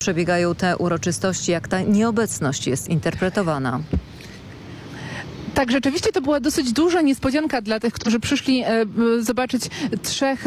przebiegają te uroczystości, jak ta nieobecność jest interpretowana? Tak, rzeczywiście to była dosyć duża niespodzianka dla tych, którzy przyszli zobaczyć trzech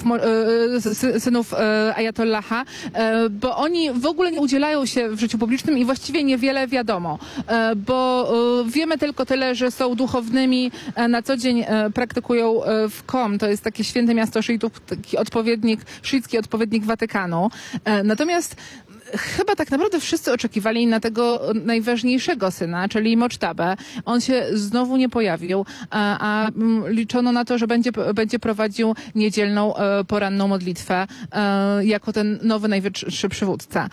synów Ajatollaha, bo oni w ogóle nie udzielają się w życiu publicznym i właściwie niewiele wiadomo, bo wiemy tylko tyle, że są duchownymi, na co dzień praktykują w Qom, to jest takie święte miasto szyitów, taki szyicki odpowiednik Watykanu. Natomiast chyba tak naprawdę wszyscy oczekiwali na tego najważniejszego syna, czyli Moctabę. On się znowu nie pojawił, a liczono na to, że będzie prowadził niedzielną, poranną modlitwę jako ten nowy najwyższy przywódca.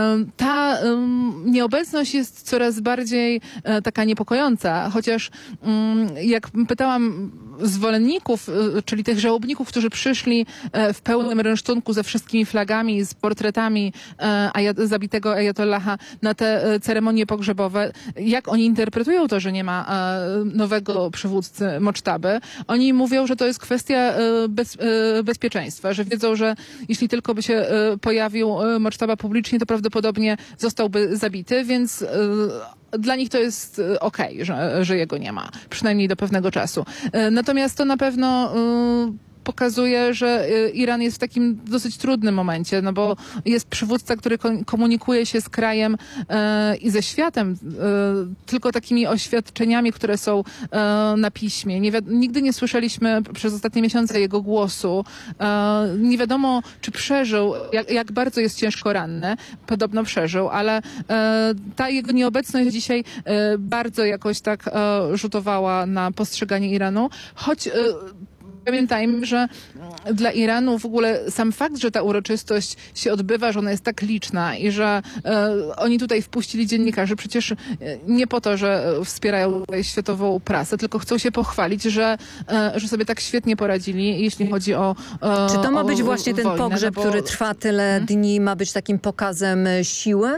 Ta nieobecność jest coraz bardziej taka niepokojąca, chociaż jak pytałam zwolenników, czyli tych żałobników, którzy przyszli w pełnym rynsztunku ze wszystkimi flagami, z portretami zabitego Ajatollaha na te ceremonie pogrzebowe, jak oni interpretują to, że nie ma nowego przywódcy Moctaby. Oni mówią, że to jest kwestia bezpieczeństwa, że wiedzą, że jeśli tylko by się pojawił Moctaba publicznie, to prawdopodobnie zostałby zabity, więc dla nich to jest okej, że jego nie ma, przynajmniej do pewnego czasu. Natomiast to na pewno pokazuje, że Iran jest w takim dosyć trudnym momencie, no bo jest przywódca, który komunikuje się z krajem i ze światem tylko takimi oświadczeniami, które są na piśmie. Nigdy nie słyszeliśmy przez ostatnie miesiące jego głosu. Nie wiadomo, czy przeżył, jak bardzo jest ciężko ranny. Podobno przeżył, ale ta jego nieobecność dzisiaj bardzo jakoś tak rzutowała na postrzeganie Iranu, choć pamiętajmy, że dla Iranu w ogóle sam fakt, że ta uroczystość się odbywa, że ona jest tak liczna i że oni tutaj wpuścili dziennikarzy, przecież nie po to, że wspierają tutaj światową prasę, tylko chcą się pochwalić, że sobie tak świetnie poradzili, jeśli chodzi o Czy to ma być właśnie ten wojnę, pogrzeb, który trwa tyle dni, ma być takim pokazem siły?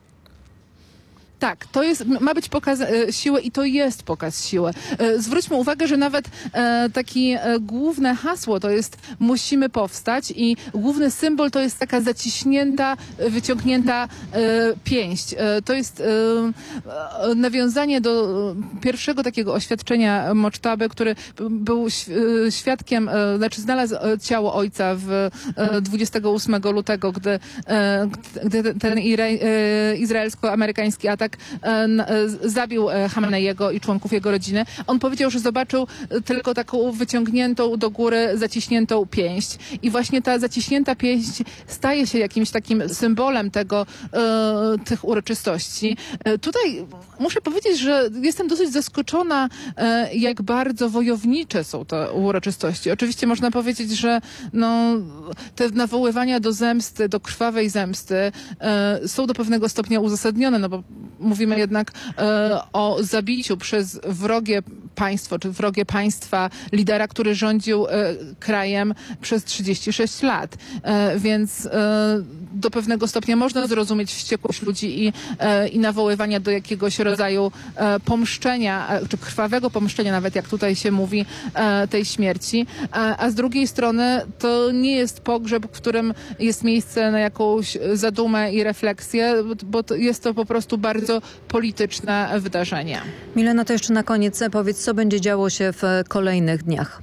Tak, ma być pokaz siły i to jest pokaz siły. Zwróćmy uwagę, że nawet takie główne hasło to jest musimy powstać i główny symbol to jest taka zaciśnięta, wyciągnięta pięść. To jest nawiązanie do pierwszego takiego oświadczenia Moctaby, który był świadkiem, znaczy znalazł ciało ojca 28 lutego, gdy ten izraelsko-amerykański atak zabił Chameneiego i członków jego rodziny. On powiedział, że zobaczył tylko taką wyciągniętą do góry, zaciśniętą pięść. I właśnie ta zaciśnięta pięść staje się jakimś takim symbolem tych uroczystości. Tutaj muszę powiedzieć, że jestem dosyć zaskoczona, jak bardzo wojownicze są te uroczystości. Oczywiście można powiedzieć, że te nawoływania do zemsty, do krwawej zemsty są do pewnego stopnia uzasadnione, no bo mówimy jednak o zabiciu przez wrogie państwo, czy wrogie państwa lidera, który rządził krajem przez 36 lat. Więc do pewnego stopnia można zrozumieć wściekłość ludzi i nawoływania do jakiegoś rodzaju pomszczenia, czy krwawego pomszczenia, nawet jak tutaj się mówi, tej śmierci. A z drugiej strony to nie jest pogrzeb, w którym jest miejsce na jakąś zadumę i refleksję, bo jest to po prostu bardzo polityczne wydarzenie. Milena, to jeszcze na koniec powiedz, co będzie działo się w kolejnych dniach.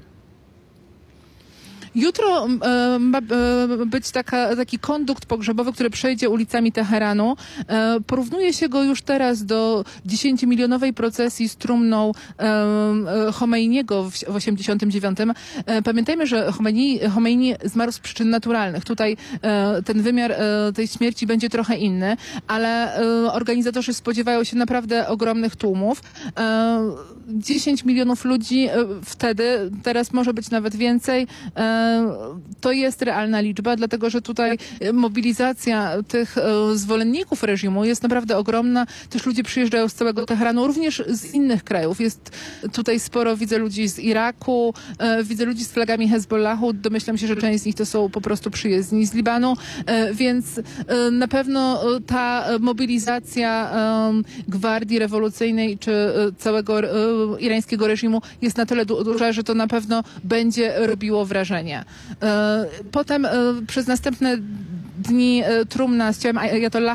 Jutro ma być taki kondukt pogrzebowy, który przejdzie ulicami Teheranu. Porównuje się go już teraz do 10-milionowej procesji z trumną Chomeiniego w 89. Pamiętajmy, że Chomeini zmarł z przyczyn naturalnych. Tutaj ten wymiar tej śmierci będzie trochę inny, ale organizatorzy spodziewają się naprawdę ogromnych tłumów. 10 milionów ludzi wtedy, teraz może być nawet więcej. To jest realna liczba, dlatego że tutaj mobilizacja tych zwolenników reżimu jest naprawdę ogromna. Też ludzie przyjeżdżają z całego Teheranu, również z innych krajów. Jest tutaj sporo, widzę ludzi z Iraku, widzę ludzi z flagami Hezbollahu. Domyślam się, że część z nich to są po prostu przyjezdni z Libanu, więc na pewno ta mobilizacja gwardii rewolucyjnej czy całego irańskiego reżimu jest na tyle duża, że to na pewno będzie robiło wrażenie. Potem przez następne dni trumna z ciałem Ajatollaha